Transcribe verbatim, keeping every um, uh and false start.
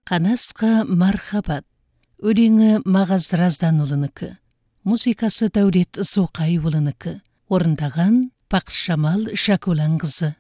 Қанасқа мархабат. Өлеңі Мағаз Разданұлынікі. Музыкасы Дәулет Соқайұлынікі. Орындаған Пақшамал Шакуланқызы.